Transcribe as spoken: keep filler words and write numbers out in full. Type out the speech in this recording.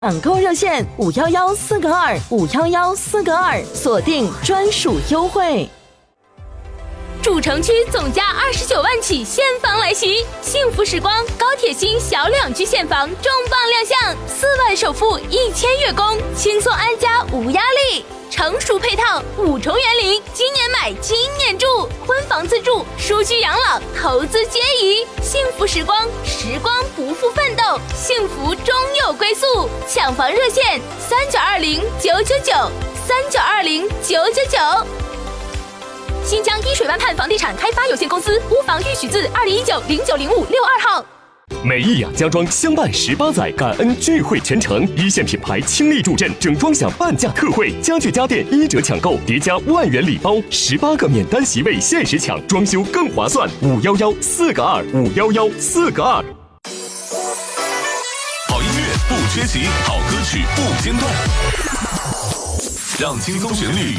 抢购热线五幺幺四个二五幺幺四个二，锁定专属优惠。 主城区总价二十九万起现房来袭，幸福时光高铁新小两居现房重磅亮相，四万首付一千月供，轻松安家无压力。成熟配套，五重园林，今年买今年住，婚房自住，舒居养老，投资皆宜。幸福时光，时光不负奋斗，幸福终有归宿。抢房热线三九二零九九九三九二零九九九。新疆依水湾畔房地产开发有限公司屋房预许字二零一九零九零五六二号。 美意雅家装相伴十八载，感恩聚会全程，一线品牌倾力助阵，整装享半价特惠，家具家电一折抢购，叠加万元礼包，十八个免单席位限时抢，装修更划算。五幺幺四个二五幺幺四个二。 好音乐不缺席，好歌曲不间断，让轻松旋律